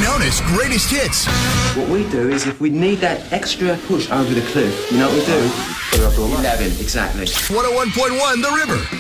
Jonas Greatest Hits. What we do is if we need that extra push over the cliff, you know what we do? Put it up to 11. Exactly. 101.1 The River.